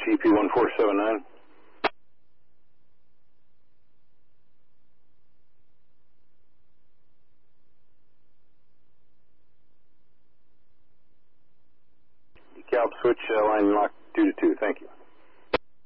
EP1479. Decal switch, line lock 2 to 2. Thank you.